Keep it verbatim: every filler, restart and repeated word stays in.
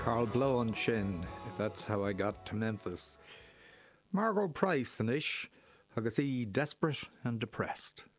Carl Blow on Shin, That's How I Got to Memphis. Margot Price an ish, agus he desperate and depressed.